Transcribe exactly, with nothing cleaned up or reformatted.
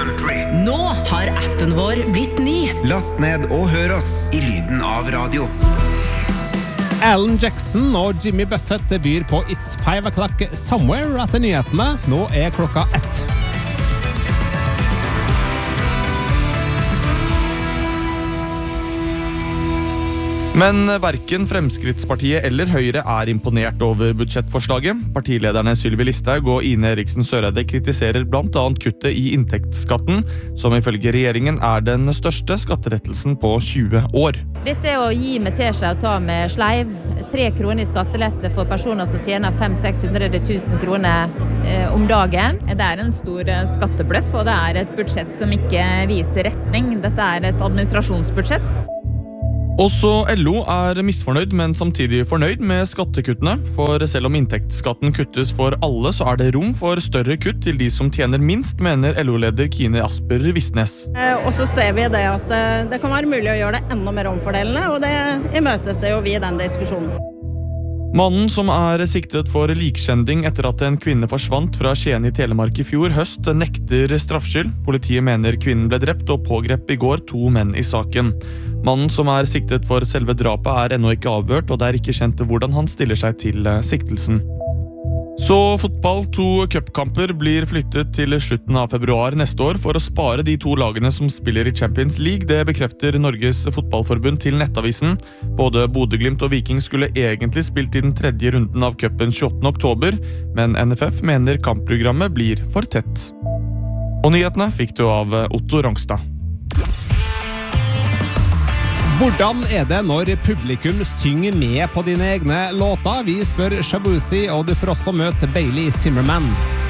country. Nå har appen vår blitt ny. Last ned og hør oss i lyden av radio. Alan Jackson og Jimmy Buffett byr på It's Five O'Clock Somewhere etter nyhetene. Nå er klokka ett. Men hverken Fremskrittspartiet eller Høyre er imponert over budsjettforslaget. Partilederne Sylvi Listhaug og Ine Eriksen Søreide kritiserer blant annet kuttet i inntektsskatten, som ifølge regjeringen er den største skatterettelsen på tjue år. Dette er å gi med teskje og ta med sleiv. Tre kroner i skattelette for personer som tjener fem til seks hundre tusen kroner eh, om dagen. Det er en stor skattebløff, og det er et budsjett som ikke viser retning. Dette er et administrasjonsbudsjett. Også L O er misfornøyd, men samtidig fornøyd med skattekuttene. For selv om inntektsskatten kuttes for alle, så er det rom for større kutt til de som tjener minst, mener L O-leder Kine Asper Visnes. Og så ser vi det at det kan være mulig å gjøre det enda mer omfordelende, og det imøteser jo vi i den diskusjonen. Mannen som er siktet for likkjending etter at en kvinne forsvant fra Skien i Telemark i fjor høst, nekter straffskyld. Politiet mener kvinnen ble drept og pågrep i går to menn i saken. Mannen som er siktet for selve drapet er ennå ikke avhørt, og det er ikke kjent hvordan han stiller seg til siktelsen. Så fotball, to cupkamper blir flyttet til slutten av februar neste år for å spare de to lagene som spiller i Champions League. Det bekrefter Norges fotballforbund til Nettavisen. Både Bodø Glimt og Viking skulle egentlig spilt i den tredje runden av cupen tjueåttende oktober, men N F F mener kampprogrammet blir for tett. Og nyhetene fikk du av Otto Rangstad. Hvordan er det når publikum synger med på dine egne låter? Vi spør Shabuzi, og du får også møte Bailey Zimmerman.